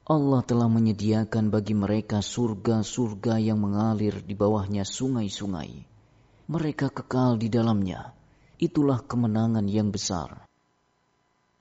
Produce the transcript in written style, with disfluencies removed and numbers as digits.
Allah telah menyediakan bagi mereka surga-surga yang mengalir di bawahnya sungai-sungai. Mereka kekal di dalamnya. Itulah kemenangan yang besar.